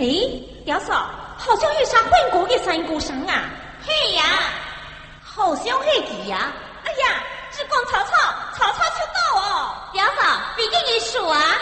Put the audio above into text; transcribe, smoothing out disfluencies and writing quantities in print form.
哎，表嫂，好像遇上本国的三姑生啊！ 嘿呀，好像嘿奇呀！哎呀，只讲曹操出道哦！ 表嫂，你跟你说啊！